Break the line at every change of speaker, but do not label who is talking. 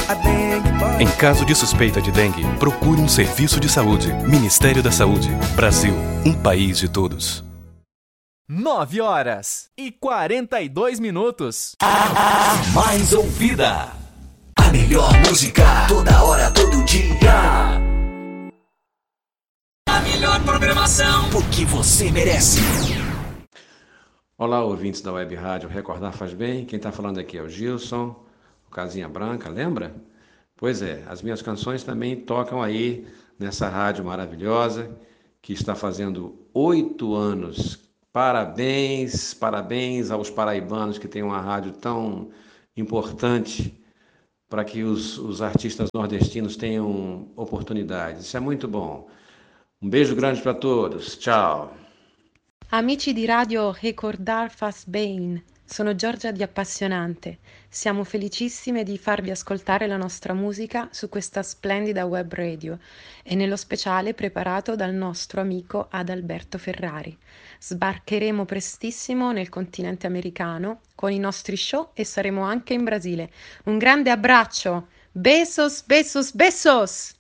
Em caso de suspeita de dengue, procure um serviço de saúde. Ministério da Saúde. Brasil, um país de todos.
9h42.
A mais ouvida. A melhor música. Toda hora, todo dia. A melhor programação. Porque você merece.
Olá, ouvintes da Web Rádio Recordar Faz Bem. Quem está falando aqui é o Gilson, o Casinha Branca, lembra? Pois é, as minhas canções também tocam aí nessa rádio maravilhosa que está fazendo 8 anos. Parabéns, parabéns aos paraibanos que têm uma rádio tão importante para que os artistas nordestinos tenham oportunidades. Isso é muito bom. Um beijo grande para todos. Tchau.
Amici di Radio Recordar Faz Bene, sono Giorgia di Appassionante. Siamo felicissime di farvi ascoltare la nostra musica su questa splendida web radio e nello speciale preparato dal nostro amico Adalberto Ferrari. Sbarcheremo prestissimo nel continente americano con i nostri show e saremo anche in Brasile. Un grande abbraccio! Besos, besos, besos!